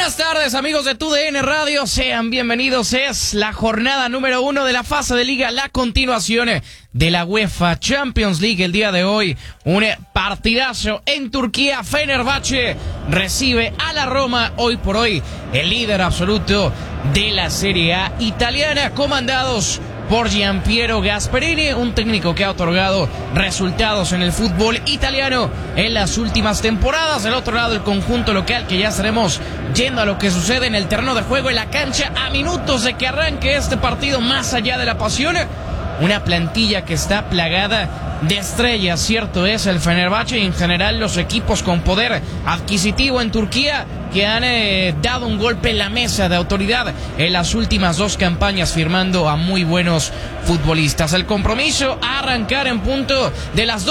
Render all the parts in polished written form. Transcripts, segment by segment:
Buenas tardes, amigos de TUDN Radio, sean bienvenidos. Es la jornada número 1 de la fase de liga, la continuación de la UEFA Champions League. El día de hoy, un partidazo en Turquía. Fenerbahce recibe a la Roma, hoy por hoy el líder absoluto de la Serie A italiana, comandados por Gianpiero Gasperini, un técnico que ha otorgado resultados en el fútbol italiano en las últimas temporadas. Del otro lado, el conjunto local, que ya estaremos yendo a lo que sucede en el terreno de juego, en la cancha, a minutos de que arranque este partido. Más allá de la pasión, una plantilla que está plagada de estrellas, cierto es el Fenerbahce, y en general los equipos con poder adquisitivo en Turquía, que han dado un golpe en la mesa de autoridad en las últimas dos campañas, firmando a muy buenos futbolistas. El compromiso a arrancar en punto de las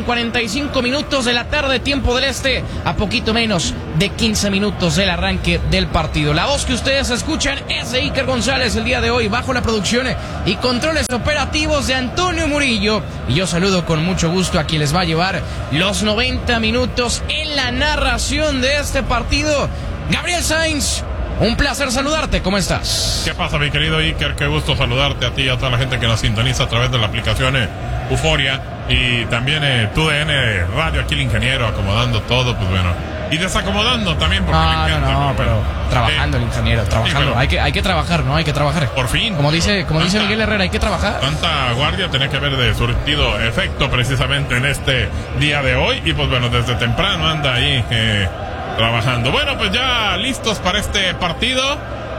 12:45 de la tarde, tiempo del este, a poquito menos de 15 minutos del arranque del partido. La voz que ustedes escuchan es de Iker González el día de hoy, bajo la producción y controles operativos de Antonio Murillo, y yo saludo con mucho gusto a quien les va a llevar los 90 minutos en la narración de este partido, Gabriel Sainz. Un placer saludarte, ¿cómo estás? ¿Qué pasa, mi querido Iker? Qué gusto saludarte a ti y a toda la gente que nos sintoniza a través de la aplicación Euforia, y también TUDN Radio, aquí el ingeniero acomodando todo, pues bueno, y desacomodando también, porque le encanta. No, pero trabajando el ingeniero, trabajando. Sí, bueno, hay que trabajar, ¿no? Hay que trabajar. Por fin. Como dice Miguel Herrera, hay que trabajar. Tanta guardia tenía que haber de surtido efecto precisamente en este día de hoy, y pues bueno, desde temprano anda ahí trabajando. Bueno, pues ya listos para este partido,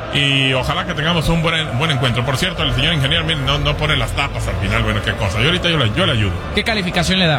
y ojalá que tengamos un buen encuentro. Por cierto, el señor ingeniero, miren, no pone las tapas al final. Bueno, qué cosa. Yo ahorita yo le ayudo. ¿Qué calificación le da?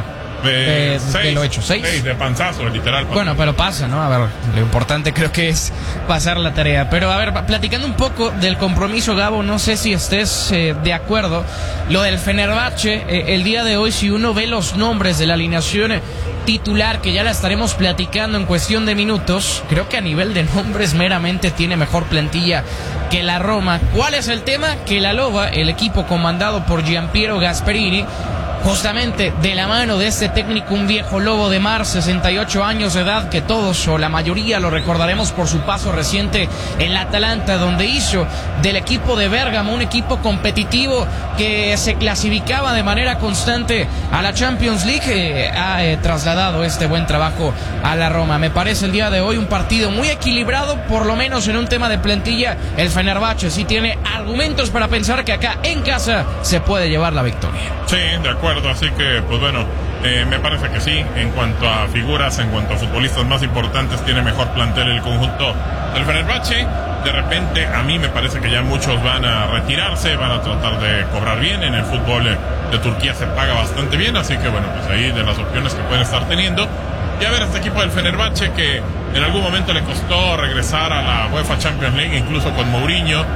De lo hecho, 6 de panzazo, literal. Bueno, pero pasa, ¿no? A ver, lo importante creo que es pasar la tarea. Pero a ver, platicando un poco del compromiso, Gabo, no sé si estés de acuerdo. Lo del Fenerbahce, el día de hoy, si uno ve los nombres de la alineación titular, que ya la estaremos platicando en cuestión de minutos, creo que a nivel de nombres meramente tiene mejor plantilla que la Roma. ¿Cuál es el tema? Que la Loba, el equipo comandado por Gianpiero Gasperini, justamente de la mano de este técnico, un viejo lobo de mar, 68 años de edad, que todos o la mayoría lo recordaremos por su paso reciente en la Atalanta, donde hizo del equipo de Bérgamo un equipo competitivo que se clasificaba de manera constante a la Champions League. Ha trasladado este buen trabajo a la Roma. Me parece el día de hoy un partido muy equilibrado, por lo menos en un tema de plantilla. El Fenerbahce sí tiene argumentos para pensar que acá en casa se puede llevar la victoria. Sí, de acuerdo. Así que, pues bueno, me parece que sí. En cuanto a figuras, en cuanto a futbolistas más importantes, tiene mejor plantel el conjunto del Fenerbahce. De repente, a mí me parece que ya muchos van a retirarse, van a tratar de cobrar bien. En el fútbol de Turquía se paga bastante bien, así que bueno, pues ahí de las opciones que pueden estar teniendo. Y a ver, este equipo del Fenerbahce, que en algún momento le costó regresar a la UEFA Champions League, incluso con Mourinho,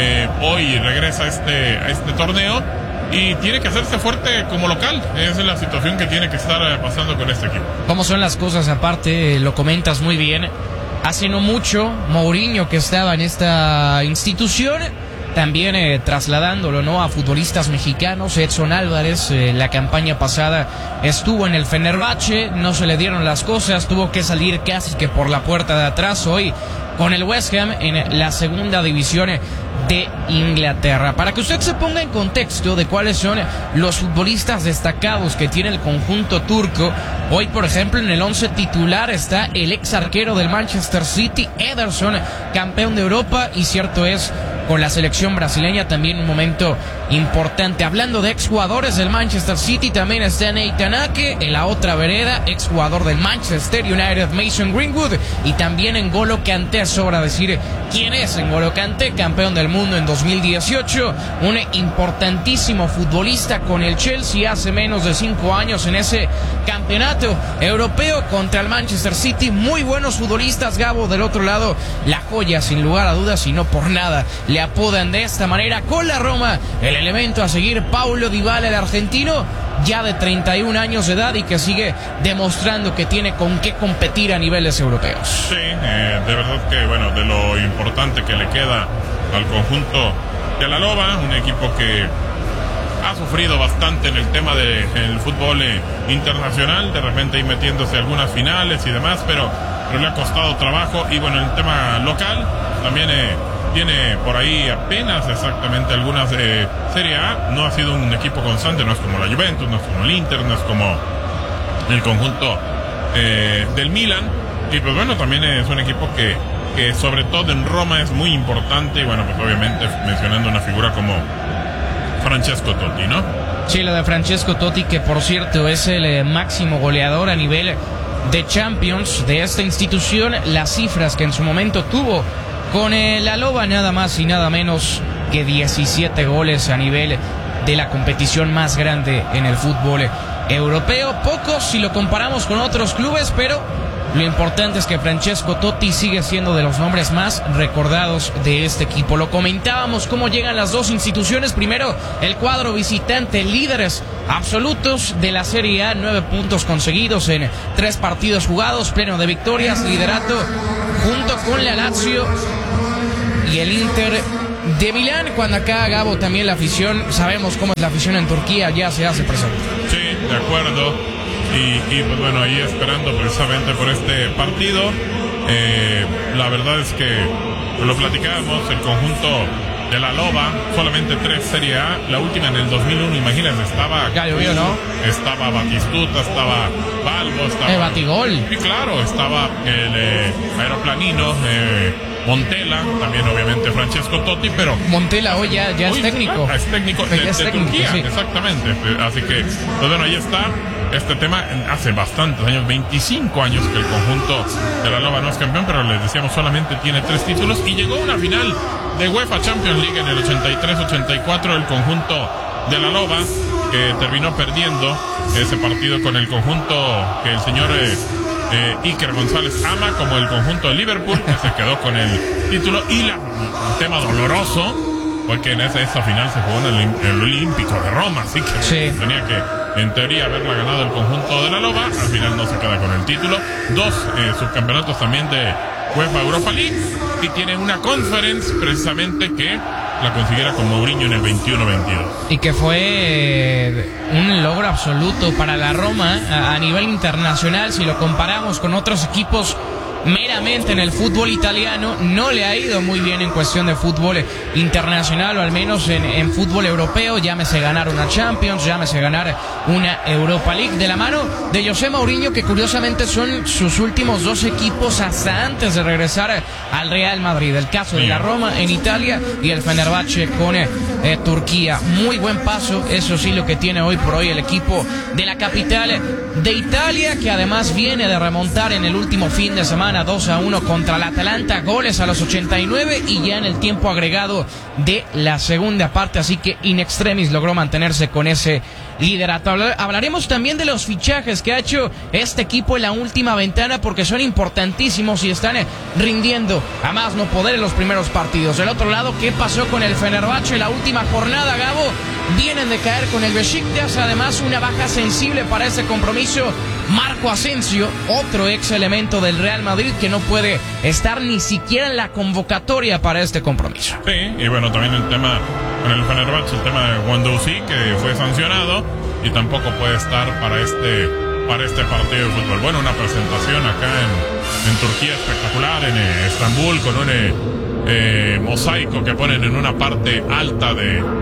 hoy regresa a este torneo, y tiene que hacerse fuerte como local. Esa es la situación que tiene que estar pasando con este equipo. ¿Cómo son las cosas? Aparte, lo comentas muy bien. Hace no mucho, Mourinho, que estaba en esta institución, también trasladándolo, ¿no?, a futbolistas mexicanos. Edson Álvarez, la campaña pasada estuvo en el Fenerbahce, no se le dieron las cosas, tuvo que salir casi que por la puerta de atrás. Hoy con el West Ham en la segunda división de Inglaterra. Para que usted se ponga en contexto de cuáles son los futbolistas destacados que tiene el conjunto turco, hoy por ejemplo en el 11 titular está el ex arquero del Manchester City, Ederson, campeón de Europa, y cierto es, con la selección brasileña también un momento importante. Hablando de exjugadores del Manchester City, también está Nathan Ake, en la otra vereda, exjugador del Manchester United, Mason Greenwood, y también N'Golo Kanté. Sobra decir quién es N'Golo Kanté, campeón del mundo en 2018, un importantísimo futbolista con el Chelsea hace menos de 5 años en ese campeonato europeo contra el Manchester City. Muy buenos futbolistas, Gabo. Del otro lado, la joya, sin lugar a dudas, y no por nada le apodan de esta manera con la Roma, el elemento a seguir, Paulo Dybala, el argentino, ya de 31 años de edad, y que sigue demostrando que tiene con qué competir a niveles europeos. Sí, de verdad que, bueno, de lo importante que le queda al conjunto de la Loba, un equipo que ha sufrido bastante en el tema del fútbol internacional, de repente ahí metiéndose algunas finales y demás, pero pero le ha costado trabajo. Y bueno, en el tema local también tiene por ahí apenas exactamente algunas Serie A. No ha sido un equipo constante, no es como la Juventus, no es como el Inter, no es como el conjunto del Milan. Y pues bueno, también es un equipo que sobre todo en Roma es muy importante. Y bueno, pues obviamente mencionando una figura como Francesco Totti, ¿no? Sí, lo de Francesco Totti, que por cierto es el máximo goleador a nivel de Champions de esta institución. Las cifras que en su momento tuvo con la Loba, nada más y nada menos que 17 goles a nivel de la competición más grande en el fútbol europeo. Pocos si lo comparamos con otros clubes, pero lo importante es que Francesco Totti sigue siendo de los nombres más recordados de este equipo. Lo comentábamos cómo llegan las dos instituciones. Primero, el cuadro visitante, líderes absolutos de la Serie A, 9 puntos conseguidos en 3 partidos jugados, pleno de victorias, liderato junto con la Lazio y el Inter de Milán. Cuando acá, Gabo, también la afición, sabemos cómo es la afición en Turquía, ya se hace presente. Sí, de acuerdo. Y pues bueno, ahí esperando precisamente por este partido. La verdad es que lo platicábamos, el conjunto de la Loba, solamente 3 Serie A, la última en el 2001, imagínense, estaba... Ya llovió, ¿no? Estaba Batistuta, estaba Balbo, estaba... Batigol. Y claro, estaba el aeroplanino, Montella, también obviamente Francesco Totti, pero... Montella hoy ya es técnico. Es técnico de Turquía, sí. Exactamente. Así que, pues bueno, ahí está. Este tema hace bastantes años, 25 años que el conjunto de la Loba no es campeón, pero les decíamos solamente tiene 3 títulos y llegó a una final de UEFA Champions League en el 83-84 el conjunto de la Loba, que terminó perdiendo ese partido con el conjunto que el señor Iker González ama como el conjunto de Liverpool, que se quedó con el título. Y un tema doloroso, porque en esa final se jugó en el Olímpico de Roma, así que sí, tenía que en teoría haberla ganado el conjunto de la Loba. Al final no se queda con el título. 2 subcampeonatos también de UEFA Europa League, y tiene una Conference precisamente que la consiguiera con Mourinho en el 21-22. Y que fue un logro absoluto para la Roma a nivel internacional. Si lo comparamos con otros equipos meramente en el fútbol italiano, no le ha ido muy bien en cuestión de fútbol internacional, o al menos en fútbol europeo. Llámese ganar una Champions, llámese ganar una Europa League, de la mano de José Mourinho, que curiosamente son sus últimos 2 equipos hasta antes de regresar al Real Madrid. El caso de la Roma en Italia y el Fenerbahce con Turquía. Muy buen paso, eso sí, lo que tiene hoy por hoy el equipo de la capital de Italia, que además viene de remontar en el último fin de semana 2-1 contra el Atalanta, goles a los 89 y ya en el tiempo agregado de la segunda parte, así que in extremis logró mantenerse con ese liderato. Hablaremos también de los fichajes que ha hecho este equipo en la última ventana, porque son importantísimos y están rindiendo a más no poder en los primeros partidos. Del otro lado, ¿qué pasó con el Fenerbahce la última jornada, Gabo? Vienen de caer con el Beşiktaş, además una baja sensible para ese compromiso. Marco Asensio, otro ex elemento del Real Madrid, que no puede estar ni siquiera en la convocatoria para este compromiso. Sí, y bueno, también el tema con el Fenerbahce, el tema de Guendouzi, que fue sancionado y tampoco puede estar para este partido de fútbol. Bueno, una presentación acá en Turquía espectacular, en Estambul, con un mosaico que ponen en una parte alta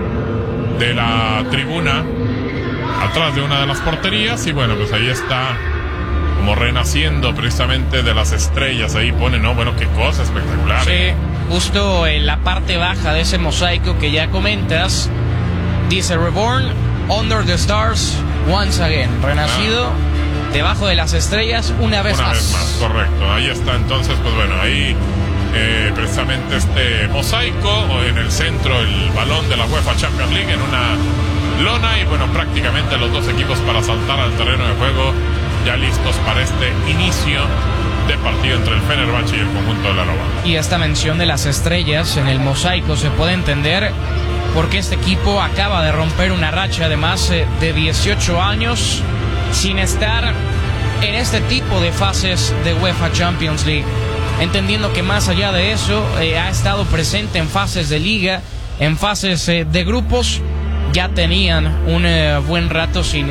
de la tribuna, atrás de una de las porterías. Y bueno, pues ahí está como renaciendo precisamente de las estrellas. Ahí pone, ¿no? Bueno, qué cosa espectacular. Sí, justo en la parte baja de ese mosaico que ya comentas, dice Reborn under the stars once again, renacido debajo de las estrellas una vez más. Correcto, ahí está. Entonces, pues bueno, ahí precisamente este mosaico, en el centro el balón de la UEFA Champions League en una lona, y bueno, prácticamente los 2 equipos para saltar al terreno de juego, ya listos para este inicio de partido entre el Fenerbahce y el conjunto de la Loba. Y esta mención de las estrellas en el mosaico se puede entender porque este equipo acaba de romper una racha de más de 18 años sin estar en este tipo de fases de UEFA Champions League, entendiendo que más allá de eso ha estado presente en fases de liga, en fases de grupos. Ya tenían un buen rato sin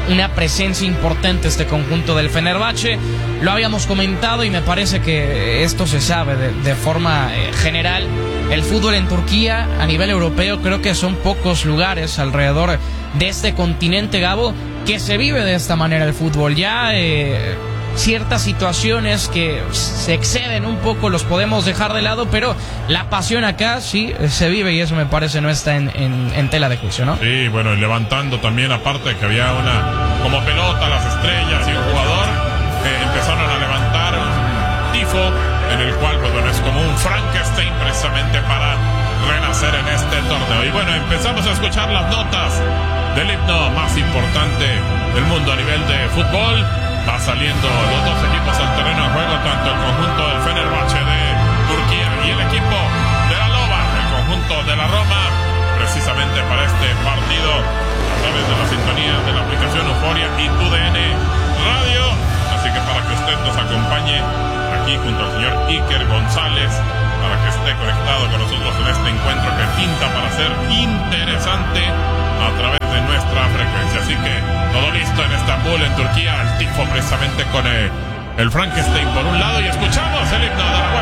una presencia importante este conjunto del Fenerbahce. Lo habíamos comentado y me parece que esto se sabe de forma general. El fútbol en Turquía a nivel europeo, creo que son pocos lugares alrededor de este continente, Gabo, que se vive de esta manera el fútbol. Ya ciertas situaciones que se exceden un poco los podemos dejar de lado, pero la pasión acá sí se vive y eso me parece no está en tela de juicio, ¿no? Sí, bueno, y levantando también, aparte de que había como pelota, las estrellas y un jugador, empezaron a levantar un tifo en el cual, pues bueno, es como un Frankenstein precisamente para renacer en este torneo. Y bueno, empezamos a escuchar las notas del himno más importante del mundo a nivel de fútbol. Va saliendo los dos equipos al terreno de juego, tanto el conjunto del Fenerbahce de Turquía y el equipo de la Loba, el conjunto de la Roma, precisamente para este partido a través de la sintonía de la aplicación Euforia y TUDN Radio. Así que para que usted nos acompañe aquí junto al señor Iker González, para que esté conectado con nosotros en este encuentro que pinta para ser interesante a través de nuestra frecuencia. Así que todo listo en Estambul, en Turquía, el tifo precisamente con el Frankenstein por un lado, y escuchamos el himno de la